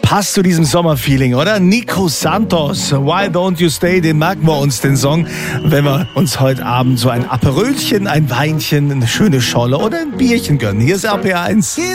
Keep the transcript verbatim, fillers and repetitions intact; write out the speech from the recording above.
Passt zu diesem Sommerfeeling, oder? Nico Santos, Why Don't You Stay, den merken wir uns, den Song, wenn wir uns heute Abend so ein Aperölchen, ein Weinchen, eine schöne Scholle oder ein Bierchen gönnen. Hier ist R P R eins.